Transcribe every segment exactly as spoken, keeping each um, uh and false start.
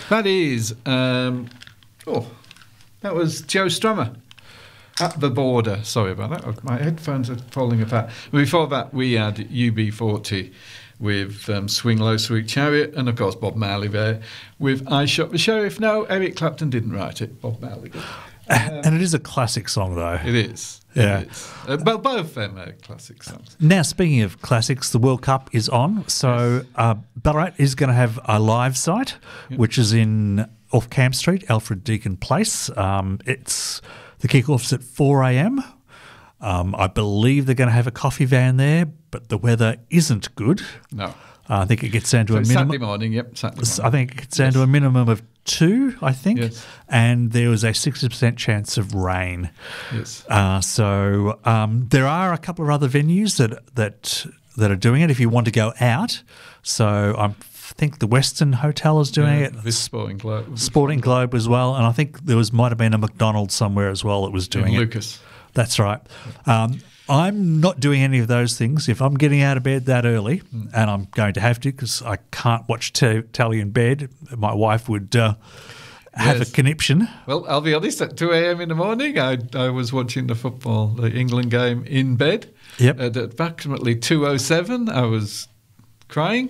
That is, um, oh, that was Joe Strummer. At the Border. Sorry about that. My headphones are falling apart. Before that, we had U B forty with um, Swing Low, Sweet Chariot, and of course Bob Marley there with I Shot the Sheriff. No, Eric Clapton didn't write it. Bob Marley did. Um, and it is a classic song, though. It is. Yeah. It is. Uh, but both of them are classic songs. Now, speaking of classics, the World Cup is on. So uh, Ballarat is going to have a live site, yep. which is in off Camp Street, Alfred Deakin Place. Um, it's the kick-off's at four a.m. Um, I believe they're going to have a coffee van there, but the weather isn't good. No. Uh, I think it gets down to so a minimum. Saturday morning, yep. Saturday morning. I think it gets down yes. to a minimum of two, I think. Yes. And there was a sixty percent chance of rain. Yes. Uh, so um, there are a couple of other venues that that that are doing it if you want to go out. So I think the Western Hotel is doing yeah, it. This Sporting Globe. Sporting Globe as well. And I think there was might have been a McDonald's somewhere as well that was doing in it. Lucas. That's right. Um, I'm not doing any of those things. If I'm getting out of bed that early, mm. and I'm going to have to because I can't watch t- telly in bed, my wife would uh, have yes. a conniption. Well, I'll be honest, at two a.m. in the morning, I, I was watching the football, the England game in bed. Yep. At approximately two oh seven, I was crying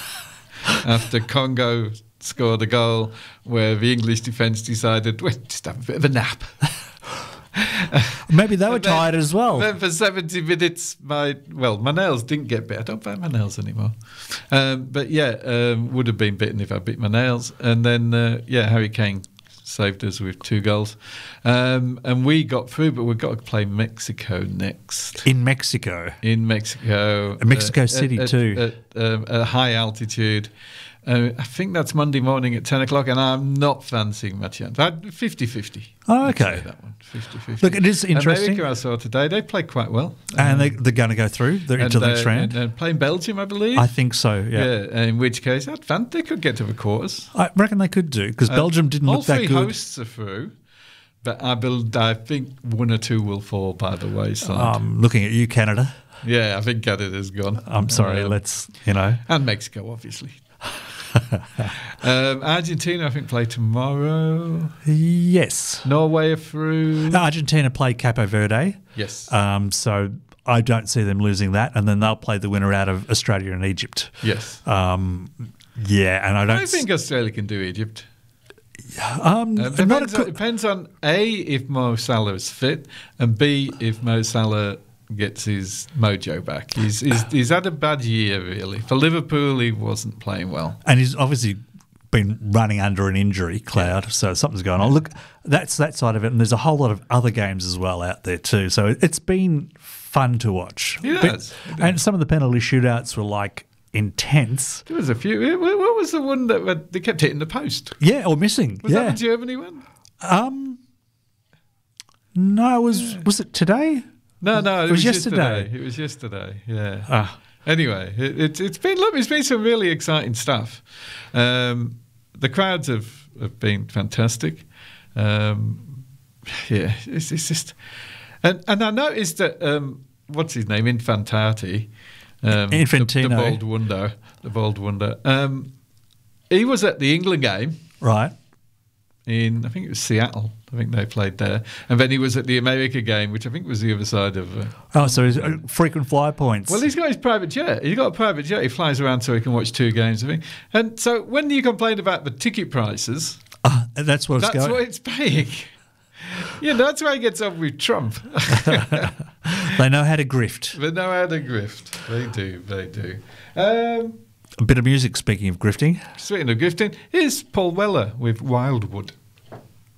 after Congo scored a goal where the English defence decided, well, just have a bit of a nap. Maybe they were then, tired as well. Then for seventy minutes, my well, my nails didn't get bit. I don't bite my nails anymore. Um, but yeah, um, would have been bitten if I bit my nails. And then uh, yeah, Harry Kane saved us with two goals, um, and we got through. But we've got to play Mexico next. In Mexico. In Mexico. In Mexico uh, City at, too. At, at, um, at a high altitude. Uh, I think that's Monday morning at ten o'clock, and I'm not fancying my chance. fifty-fifty. Oh, okay. That one, fifty-fifty. Look, it is interesting. America, I saw today, they played quite well. And um, they, they're going to go through. They're into the next round. And, and playing Belgium, I believe. I think so, yeah. Yeah, in which case, I'd fancy they could get to the quarters. I reckon they could do, because um, Belgium didn't look that good. All three hosts are through, but I, build, I think one or two will fall by the wayside. Um, looking at you, Canada. Yeah, I think Canada's gone. I'm sorry, um, let's, you know. And Mexico, obviously. um, Argentina, I think, play tomorrow. Yes. Norway are through. Argentina play Capo Verde. Yes. Um, so I don't see them losing that, and then they'll play the winner out of Australia and Egypt. Yes. Um, yeah, and I don't. I think Australia can do Egypt. Um, uh, depends, not a co- on, depends on A, if Mo Salah is fit, and B, if Mo Salah gets his mojo back. He's, he's he's had a bad year, really. For Liverpool, he wasn't playing well. And he's obviously been running under an injury cloud, yeah. so something's going on. Look, that's that side of it, and there's a whole lot of other games as well out there too. So it's been fun to watch. It has. But, and some of the penalty shootouts were like intense. There was a few. What was the one that they kept hitting the post? Yeah, or missing. Was yeah. that the Germany one? Um, no, it was yeah. was it today? No, no, it, it was, was yesterday. yesterday. It was yesterday. Yeah. Ah. Anyway, it, it's it's been look, it's been some really exciting stuff. Um, the crowds have, have been fantastic. Um, yeah, it's, it's just, and and I noticed that um, what's his name, Infantati, um, Infantino, the, the bald wonder, the bald wonder. Um, he was at the England game, right? In I think it was Seattle. I think they played there, and then he was at the America game, which I think was the other side of. Uh, oh, so he's uh, frequent flyer points. Well, he's got his private jet. He's got a private jet. He flies around so he can watch two games. I think. And so when you complain about the ticket prices, uh, that's what it's that's going. what it's paying. Yeah, that's why he gets on with Trump. They know how to grift. They know how to grift. They do. They do. Um, a bit of music. Speaking of grifting, speaking of grifting, here's Paul Weller with Wildwood.